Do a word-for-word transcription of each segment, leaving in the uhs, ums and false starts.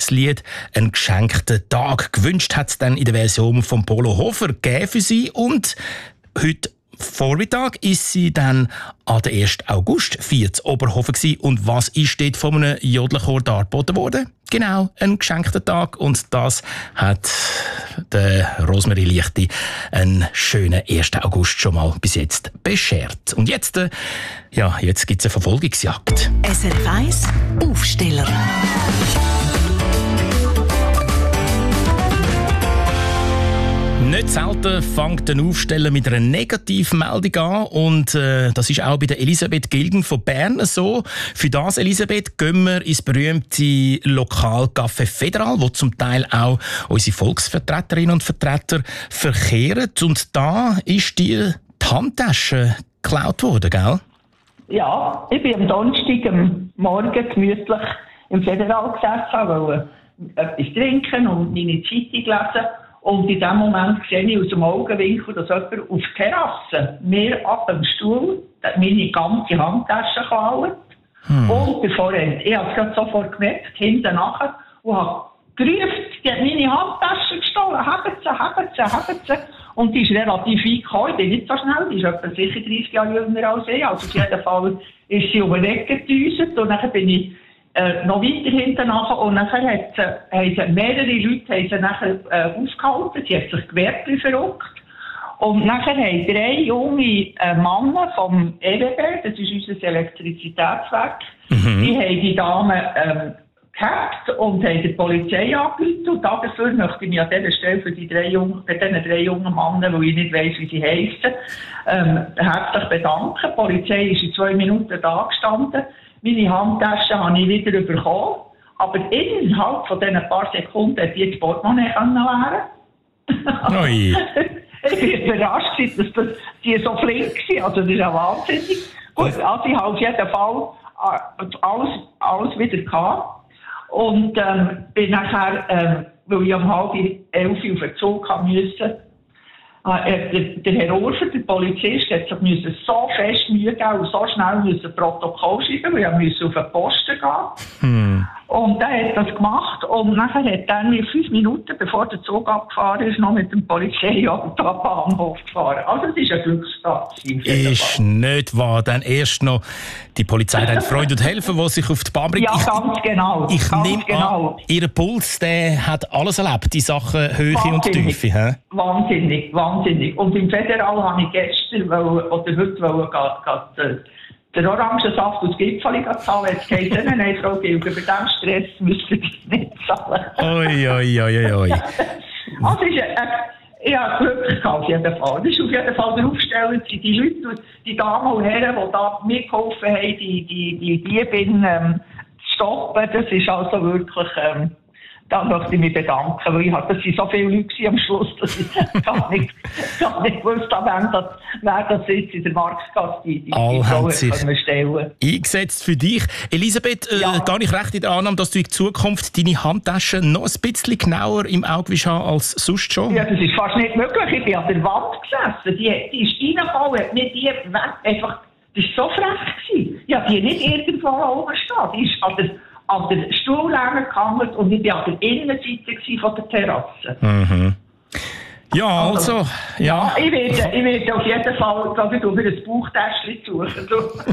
Weihnachtslied «Ein geschenkter Tag». Gewünscht hat es dann in der Version von Polo Hofer gegeben für sie. Und heute Vormittag ist sie dann an den ersten August vier zu Oberhofen gewesen. Und was ist dort von einem Jodlerchor dargeboten worden? Genau, ein geschenkter Tag. Und das hat der Rosemarie Lichti einen schönen ersten August schon mal bis jetzt beschert. Und jetzt, äh, ja, jetzt gibt es eine Verfolgungsjagd. S R F eins Aufsteller. Nicht selten fängt ein Aufsteller mit einer Negativmeldung an und äh, das ist auch bei der Elisabeth Gilgen von Bern so. Für das, Elisabeth, gehen wir ins berühmte Lokal Café Federal, wo zum Teil auch unsere Volksvertreterinnen und Vertreter verkehren. Und da ist dir die Handtasche geklaut worden, gell? Ja, ich bin am Donnerstag am Morgen gemütlich im Federal gesessen, wollte etwas trinken und meine Zeitung lesen. Und in dem Moment sehe ich aus dem Augenwinkel, dass jemand auf der Terrasse mir ab dem Stuhl meine ganze Handtasche klaut. Hm. Und bevor er, ich habe es gerade sofort gemerkt, hinten nachher, und habe gerufen, die hat meine Handtasche gestohlen, haben sie, haben sie, haben sie. Und die ist relativ weit gekommen, die ist nicht so schnell, die ist etwa sicher dreißig Jahre jünger als ich. Also auf jeden Fall ist sie um den Weg gedüset und dann bin ich Äh, noch weiter hinten nachher und nachher hat sie, haben sie, mehrere Leute haben sie nachher, äh, aufgehalten, sie hat sich Gewerbli verrückt und nachher haben drei junge äh, Männer vom E W B, das ist unser Elektrizitätswerk, mhm. die haben die Dame ähm, gehabt und haben die Polizei angerufen und dafür möchte ich mich an dieser Stelle für die drei jungen, bei diesen drei jungen Männern, weil ich nicht weiss, wie sie heissen, ähm, herzlich bedanken. Die Polizei ist in zwei Minuten da gestanden. Meine Handtasche habe ich wieder bekommen, aber innerhalb von diesen paar Sekunden hätte ich das Portemonnaie leeren. Ui. Ich war überrascht, dass das, die so flink waren. Also das ist ja wahnsinnig. Gut, also ich habe auf jeden Fall alles, alles wieder gehabt. Und ähm, bin nachher, ähm, weil ich um halb elf auf den Zug musste, Äh, der, der Herr Urfer, der Polizist, hat sich müssen so fest Mühe geben und so schnell müssen Protokoll schreiben, weil er müssen auf den Posten gehen. Hm. Und er hat das gemacht und nachher hat er mir fünf Minuten, bevor der Zug abgefahren ist, noch mit dem Polizeiauto am Bahnhof gefahren. Also es ist ein Glückstag. Ist nicht wahr. Dann erst noch die Polizei dann Freude und helfen, die sich auf die Bahn bringt. Ja, ich, ganz genau. Ich ganz nehme genau. an, Ihr Puls, der hat alles erlebt, die Sachen Höhe und Tiefe. He? Wahnsinnig, wahnsinnig. Und im Federal habe ich gestern wollen, oder heute wollen, gehen, den Orangensaft aus Gipfeli zahlen. Jetzt geht es nein, Frau Gilger, bei diesem Stress müssen Sie nicht zahlen. Oi, oi, oi, oi. Also ist, äh, ich habe Glück gehabt, auf jeden Fall. Das ist auf jeden Fall der Aufsteller, die Leute, die Damen und Herren, die da mitgeholfen haben, die, die, die Diebin ähm, zu stoppen. Das ist also wirklich, ähm, da möchte ich mich bedanken, weil ich hatte, das waren so viele Leute am Schluss, dass ich gar nicht, gar nicht gewusst habe, wer das jetzt in der Marktkasse die, die, die Frauen können stellen. Eingesetzt für dich. Elisabeth, äh, ja. gar nicht recht in der Annahme, dass du in Zukunft deine Handtasche noch ein bisschen genauer im Auge haben als sonst schon? Ja, das ist fast nicht möglich. Ich bin an der Wand gesessen. Die, die ist reingekommen, hat nicht die weg, einfach, das war so frech gewesen. Ja, die nicht irgendwo oben stehen. Die ist an der an der Stuhllehne gehangen und ich war an der Innenseite von der Terrasse. Mhm. Ja, also, also ja. ja. Ich werde, ich werde auf jeden Fall gerade über ein Bauchtäschchen suchen.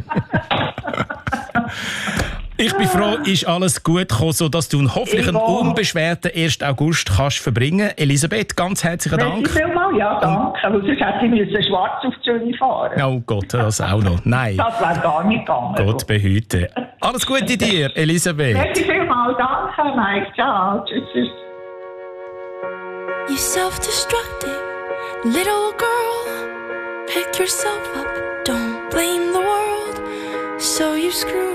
Ich bin froh, ist alles gut gekommen, sodass du hoffentlich einen unbeschwerten ersten August kannst verbringen. Elisabeth, ganz herzlichen Dank. Merci vielmals, ja, danke. Weil sonst hätte ich müssen schwarz auf Zürich fahren. Oh Gott, das auch noch. Nein. Das wäre gar nicht gegangen. Gott behüte. Alles Gute dir, Elisabeth. Merci vielmals, danke, Mike. Ciao, tschüss, tschüss. You self-destructive little girl. Pick yourself up, don't blame the world. So you screwed